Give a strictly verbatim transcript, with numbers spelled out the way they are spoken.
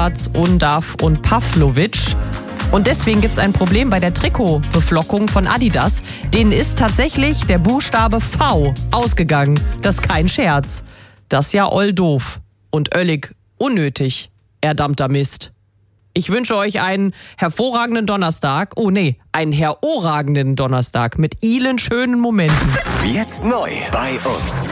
Schwarz, Undav und Pavlovic. Und deswegen gibt es ein Problem bei der Trikotbeflockung von Adidas. Denen ist tatsächlich der Buchstabe V ausgegangen. Das ist kein Scherz. Das ist ja oll doof und öllig unnötig, erdammter Mist. Ich wünsche euch einen hervorragenden Donnerstag. Oh nee, einen herorragenden Donnerstag mit ilen schönen Momenten. Jetzt neu bei uns.